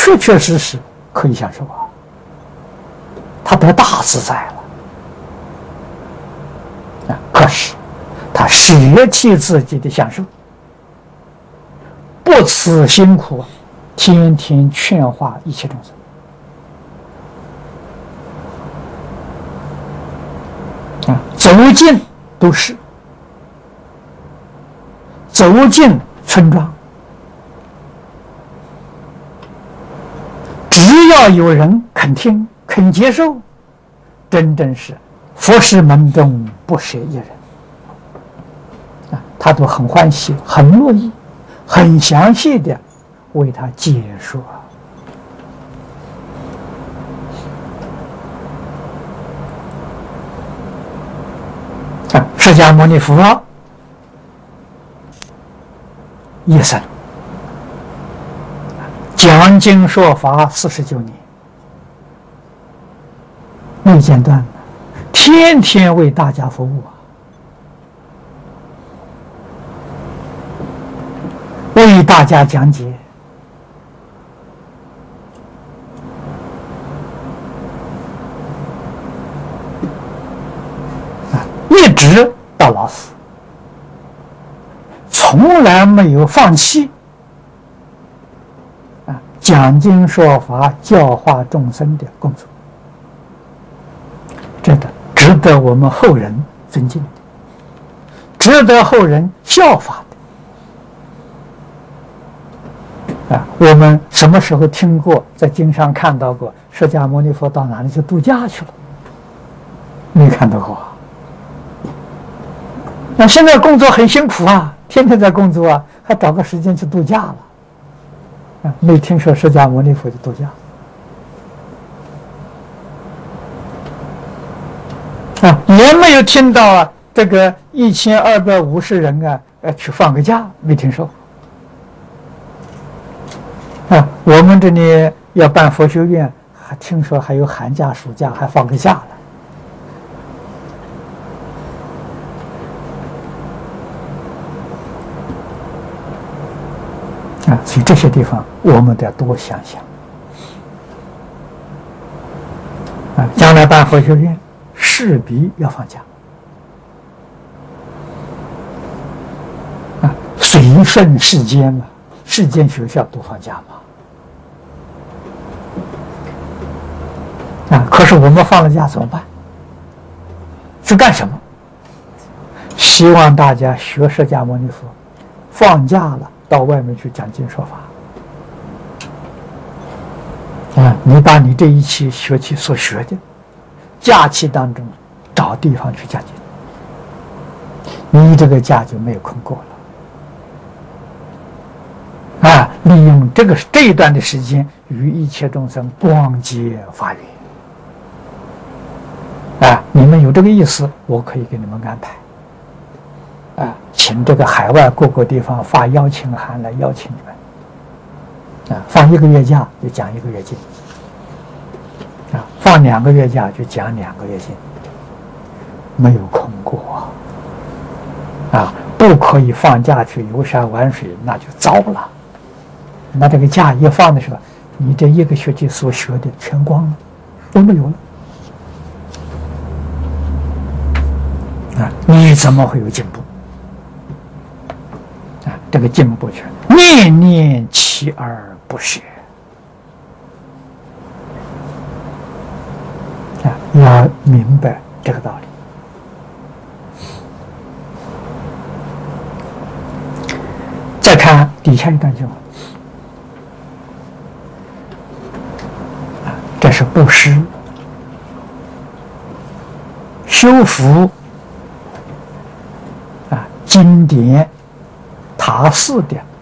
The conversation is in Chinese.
确确实实可以享受啊，他得大自在了啊。可是他舍弃自己的享受，不辞辛苦啊，天天劝化一切众生啊，走进都市，走进村庄，只要有人肯听肯接受，真正是佛事门中不舍一人啊，他都很欢喜很乐意很详细的为他解说啊。释迦牟尼佛一生讲经说法49年，没间断，天天为大家服务啊，为大家讲解啊，一直到老死，从来没有放弃啊讲经说法教化众生的工作，真的值得我们后人尊敬的，值得后人效法的啊。我们什么时候听过，在经上看到过释迦牟尼佛到哪里去度假去了？没看到过啊。那现在工作很辛苦啊，天天在工作啊，还找个时间去度假了啊？没听说释迦牟尼佛去度假啊，也没有听到啊这个1250人啊去放个假，没听说啊。我们这里要办佛学院，还听说还有寒假暑假还放个假了啊。所以这些地方我们得多想想啊，将来办佛学院势必要放假啊，随顺世间嘛，世间学校都放假嘛啊。可是我们放了假怎么办？是干什么？希望大家学释迦牟尼佛，放假了到外面去讲经说法啊。你把你这一期学期所学的假期当中找地方去讲经，你这个假就没有空过了啊！利用这一段的时间，与一切众生广结法缘啊！你们有这个意思，我可以给你们安排啊，请这个海外各个地方发邀请函来邀请你们啊，放1个月假就讲1个月经啊，放2个月假就讲2个月经，没有空过啊！不可以放假去游山玩水，那就糟了。那这个假一放的时候，你这1个学期所学的全光了，都没有了啊！你怎么会有进步啊？这个进步去，念念其而不舍啊！要明白这个道理。再看底下一段经文啊，这是布施、修福啊经典塔寺的